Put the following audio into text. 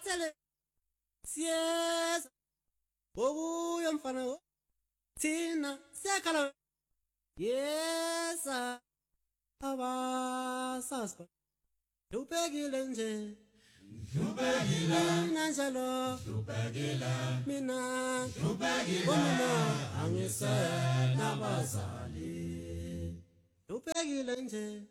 Atele siyeza bobuya mfana wo thina siyakhala yesa abasaspa lubekile nje mina njalo mina mina angisena bazali lubekile nje